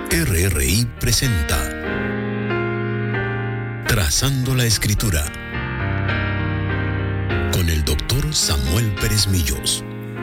RRI presenta Trazando la Escritura con el Dr. Samuel Pérez Millos.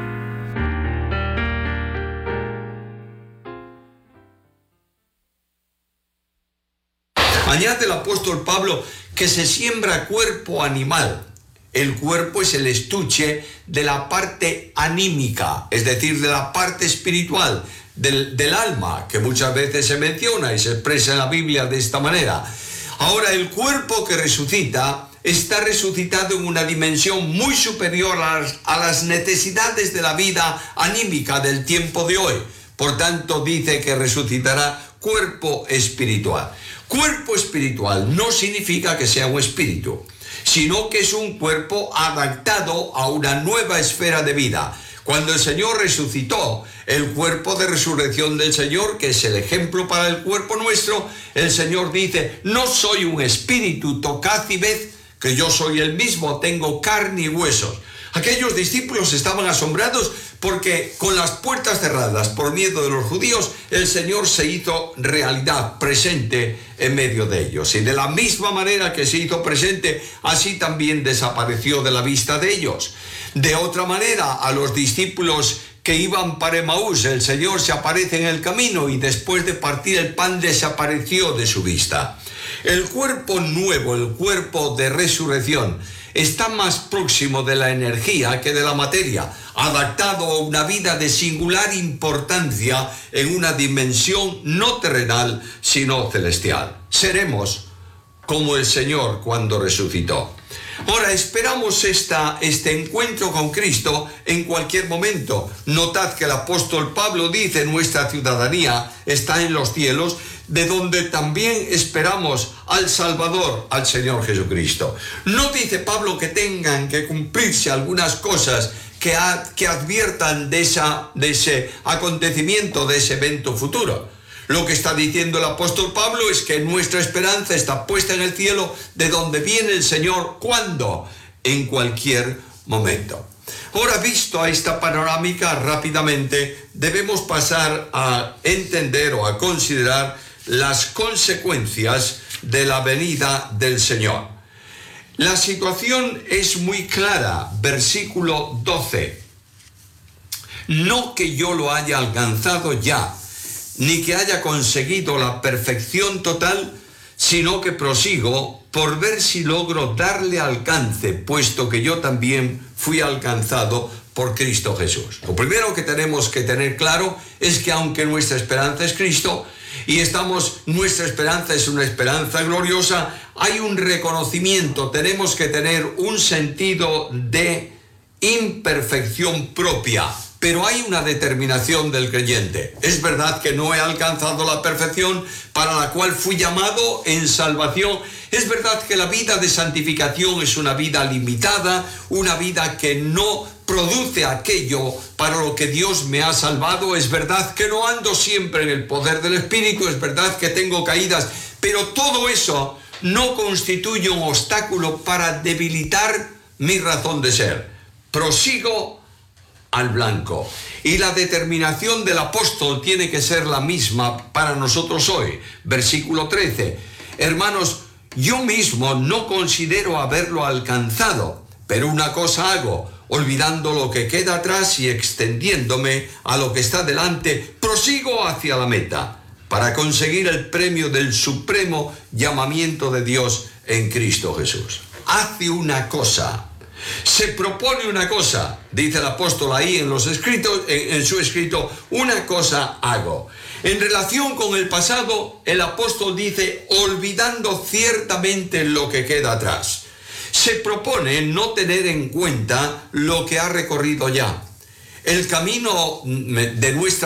Añade el apóstol Pablo que se siembra cuerpo animal. El cuerpo es el estuche de la parte anímica, es decir, de la parte espiritual, del alma, que muchas veces se menciona y se expresa en la Biblia de esta manera. Ahora, el cuerpo que resucita está resucitado en una dimensión muy superior a las necesidades de la vida anímica del tiempo de hoy. Por tanto, dice que resucitará cuerpo espiritual. Cuerpo espiritual no significa que sea un espíritu, sino que es un cuerpo adaptado a una nueva esfera de vida. Cuando el Señor resucitó, el cuerpo de resurrección del Señor, que es el ejemplo para el cuerpo nuestro, el Señor dice: no soy un espíritu, tocad y ved que yo soy el mismo, tengo carne y huesos. Aquellos discípulos estaban asombrados porque con las puertas cerradas por miedo de los judíos, el Señor se hizo realidad, presente en medio de ellos. Y de la misma manera que se hizo presente, así también desapareció de la vista de ellos. De otra manera, a los discípulos que iban para Emaús, el Señor se aparece en el camino y después de partir el pan desapareció de su vista. El cuerpo nuevo, el cuerpo de resurrección, está más próximo de la energía que de la materia, adaptado a una vida de singular importancia en una dimensión no terrenal, sino celestial. Seremos como el Señor cuando resucitó. Ahora, esperamos este encuentro con Cristo en cualquier momento. Notad que el apóstol Pablo dice: nuestra ciudadanía está en los cielos, de donde también esperamos al Salvador, al Señor Jesucristo. No dice Pablo que tengan que cumplirse algunas cosas que adviertan de ese acontecimiento, de ese evento futuro. Lo que está diciendo el apóstol Pablo es que nuestra esperanza está puesta en el cielo, de donde viene el Señor. ¿Cuándo? En cualquier momento. Ahora, visto a esta panorámica rápidamente, debemos pasar a entender o a considerar las consecuencias de la venida del Señor. La situación es muy clara, versículo 12. No que yo lo haya alcanzado ya, ni que haya conseguido la perfección total, sino que prosigo por ver si logro darle alcance, puesto que yo también fui alcanzado por Cristo Jesús. Lo primero que tenemos que tener claro es que aunque nuestra esperanza es Cristo, y nuestra esperanza es una esperanza gloriosa, hay un reconocimiento, tenemos que tener un sentido de imperfección propia. Pero hay una determinación del creyente. Es verdad que no he alcanzado la perfección para la cual fui llamado en salvación. Es verdad que la vida de santificación es una vida limitada, una vida que no produce aquello para lo que Dios me ha salvado. Es verdad que no ando siempre en el poder del Espíritu, es verdad que tengo caídas, pero todo eso no constituye un obstáculo para debilitar mi razón de ser. Prosigo al blanco. Y la determinación del apóstol tiene que ser la misma para nosotros hoy. Versículo 13. Hermanos, yo mismo no considero haberlo alcanzado, pero una cosa hago, olvidando lo que queda atrás y extendiéndome a lo que está delante, prosigo hacia la meta, para conseguir el premio del supremo llamamiento de Dios en Cristo Jesús. Hace una cosa. Se propone una cosa, dice el apóstol ahí en su escrito, una cosa hago. En relación con el pasado, el apóstol dice, olvidando ciertamente lo que queda atrás. Se propone no tener en cuenta lo que ha recorrido ya. El camino de nuestra